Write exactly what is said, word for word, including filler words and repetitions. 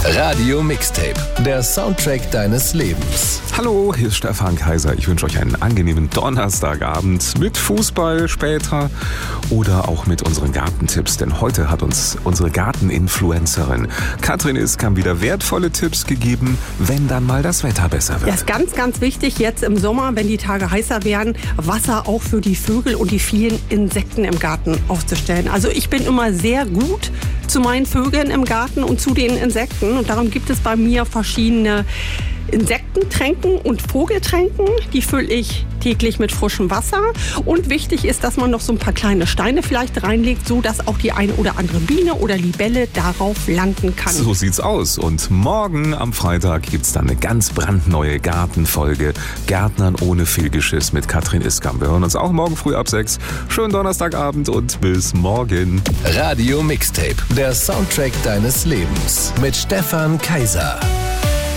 Radio Mixtape, der Soundtrack deines Lebens. Hallo, hier ist Stefan Kaiser. Ich wünsche euch einen angenehmen Donnerstagabend mit Fußball später oder auch mit unseren Gartentipps. Denn heute hat uns unsere Garteninfluencerin Katrin Iskam wieder wertvolle Tipps gegeben, wenn dann mal das Wetter besser wird. Das ist ganz, ganz wichtig jetzt im Sommer, wenn die Tage heißer werden, Wasser auch für die Vögel und die vielen Insekten im Garten aufzustellen. Also ich bin immer sehr gut zu meinen Vögeln im Garten und zu den Insekten. Und darum gibt es bei mir verschiedene Insektentränken und Vogeltränken. Die fülle ich täglich mit frischem Wasser. Und wichtig ist, dass man noch so ein paar kleine Steine vielleicht reinlegt, so dass auch die eine oder andere Biene oder Libelle darauf landen kann. So sieht's aus. Und morgen am Freitag gibt's dann eine ganz brandneue Gartenfolge Gärtnern ohne Fehlgeschiss mit Katrin Iskam. Wir hören uns auch morgen früh ab sechs. Schönen Donnerstagabend und bis morgen. Radio Mixtape, der Soundtrack deines Lebens mit Stefan Kaiser.